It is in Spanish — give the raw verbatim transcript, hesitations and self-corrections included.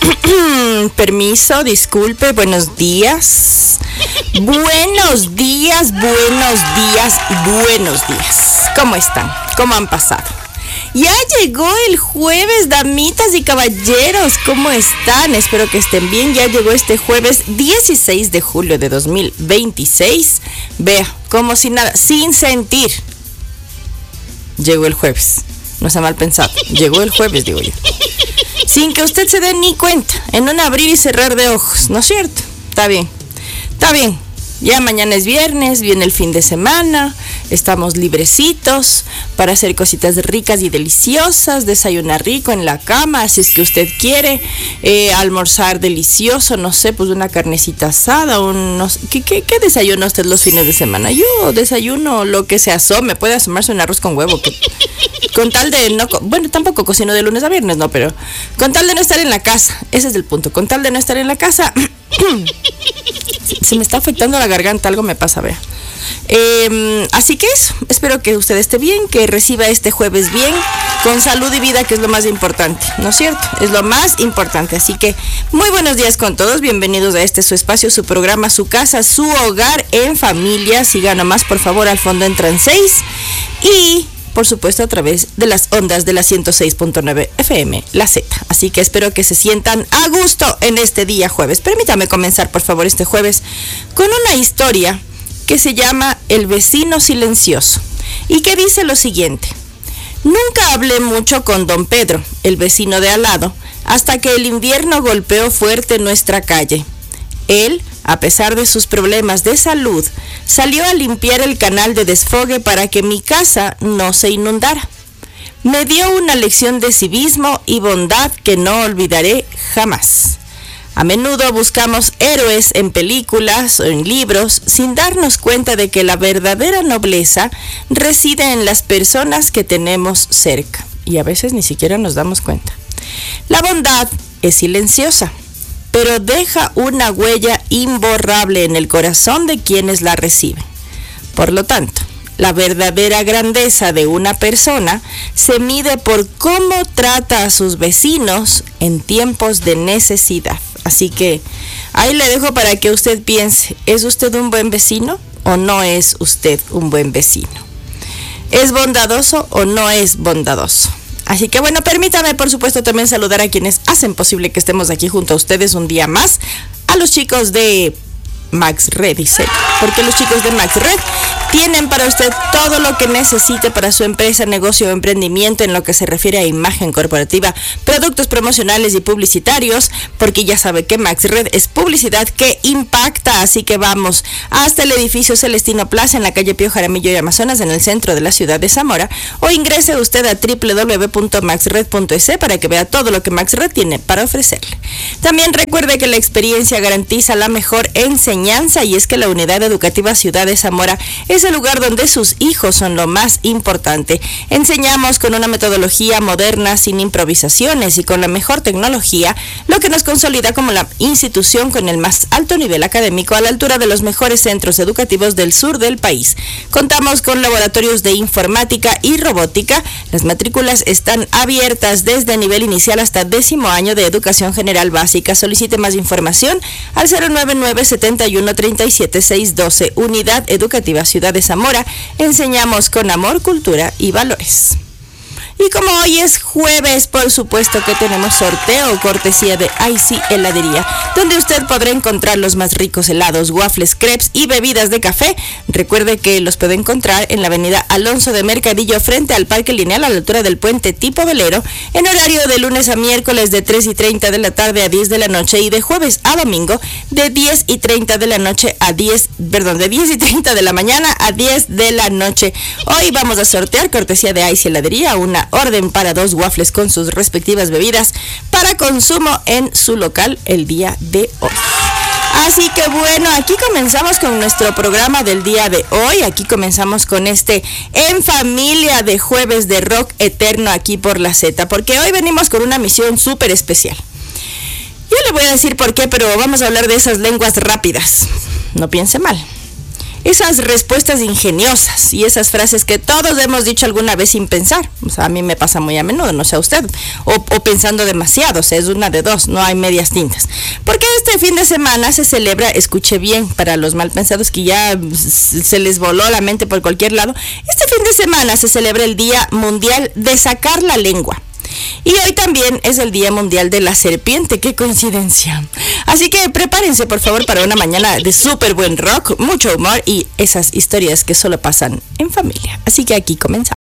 Permiso, disculpe, buenos días. Buenos días, buenos días, buenos días. ¿Cómo están? ¿Cómo han pasado? Ya llegó el jueves, damitas y caballeros. ¿Cómo están? Espero que estén bien. Ya llegó este jueves dieciséis de julio de dos mil veintiséis. Vea, como si nada, sin sentir. Llegó el jueves. No sea mal pensado. Llegó el jueves, digo yo. Sin que usted se dé ni cuenta. En un abrir y cerrar de ojos. ¿No es cierto? Está bien. Está bien. Ya mañana es viernes, viene el fin de semana, estamos librecitos para hacer cositas ricas y deliciosas, desayunar rico en la cama, si es que usted quiere, eh, almorzar delicioso, no sé, pues una carnecita asada, un, no sé, ¿qué, qué, ¿qué desayuna usted los fines de semana? Yo desayuno lo que se asome, puede asomarse un arroz con huevo, que, con tal de no, bueno, tampoco cocino de lunes a viernes, no, pero con tal de no estar en la casa, ese es el punto, con tal de no estar en la casa... Se me está afectando la garganta, algo me pasa, vea. Eh, así que eso, espero que usted esté bien, que reciba este jueves bien, con salud y vida, que es lo más importante, ¿no es cierto? Es lo más importante, así que muy buenos días con todos, bienvenidos a este su espacio, su programa, su casa, su hogar en familia. Siga nomás, por favor, al fondo entran seis y... por supuesto a través de las ondas de la ciento seis punto nueve F M, la Z. Así que espero que se sientan a gusto en este día jueves. Permítame comenzar, por favor, este jueves con una historia que se llama El vecino silencioso y que dice lo siguiente. Nunca hablé mucho con don Pedro, el vecino de al lado, hasta que el invierno golpeó fuerte nuestra calle. Él, a pesar de sus problemas de salud, salió a limpiar el canal de desfogue para que mi casa no se inundara. Me dio una lección de civismo y bondad que no olvidaré jamás. A menudo buscamos héroes en películas o en libros sin darnos cuenta de que la verdadera nobleza reside en las personas que tenemos cerca. Y a veces ni siquiera nos damos cuenta. La bondad es silenciosa, pero deja una huella imborrable en el corazón de quienes la reciben. Por lo tanto, la verdadera grandeza de una persona se mide por cómo trata a sus vecinos en tiempos de necesidad. Así que ahí le dejo para que usted piense, ¿es usted un buen vecino o no es usted un buen vecino? ¿Es bondadoso o no es bondadoso? Así que bueno, permítame por supuesto también saludar a quienes hacen posible que estemos aquí junto a ustedes un día más. A los chicos de Max Red, dice, porque los chicos de Max Red tienen para usted todo lo que necesite para su empresa, negocio o emprendimiento en lo que se refiere a imagen corporativa, productos promocionales y publicitarios, porque ya sabe que Max Red es publicidad que impacta. Así que vamos hasta el edificio Celestino Plaza en la calle Pío Jaramillo y Amazonas, en el centro de la ciudad de Zamora, o ingrese usted a doble u doble u doble u punto max red punto e s para que vea todo lo que Max Red tiene para ofrecerle. También recuerde que la experiencia garantiza la mejor enseñanza, y es que la Unidad Educativa Ciudad de Zamora es el lugar donde sus hijos son lo más importante. Enseñamos con una metodología moderna, sin improvisaciones y con la mejor tecnología, lo que nos consolida como la institución con el más alto nivel académico a la altura de los mejores centros educativos del sur del país. Contamos con laboratorios de informática y robótica. Las matrículas están abiertas desde nivel inicial hasta décimo año de educación general básica. Solicite más información al cero nueve nueve siete uno tres siete seis uno dos. Unidad Educativa Ciudad de Zamora. Enseñamos con amor, cultura y valores. Y como hoy es jueves, por supuesto que tenemos sorteo cortesía de Icy Heladería, donde usted podrá encontrar los más ricos helados, waffles, crepes y bebidas de café. Recuerde que los puede encontrar en la avenida Alonso de Mercadillo, frente al Parque Lineal, a la altura del puente tipo velero, en horario de lunes a miércoles de tres y treinta de la tarde a diez de la noche y de jueves a domingo de diez y treinta de la noche a diez, perdón, de diez y treinta de la mañana a diez de la noche. Hoy vamos a sortear cortesía de Icy Heladería una orden para dos waffles con sus respectivas bebidas para consumo en su local el día de hoy. Así que bueno, aquí comenzamos con nuestro programa del día de hoy. Aquí comenzamos con este En Familia de jueves de rock eterno aquí por la Z, porque hoy venimos con una misión súper especial. Yo le voy a decir por qué, pero vamos a hablar de esas lenguas rápidas. No piense mal. esas respuestas ingeniosas y esas frases que todos hemos dicho alguna vez sin pensar. O sea, a mí me pasa muy a menudo, no sé a usted. O, o pensando demasiado, o sea, es una de dos, no hay medias tintas. Porque este fin de semana se celebra, escuche bien, para los mal pensados que ya se les voló la mente por cualquier lado, este fin de semana se celebra el Día Mundial de Sacar la Lengua. Y hoy también es el Día Mundial de la Serpiente, qué coincidencia. Así que prepárense por favor para una mañana de súper buen rock, mucho humor y esas historias que solo pasan en familia. Así que aquí comenzamos.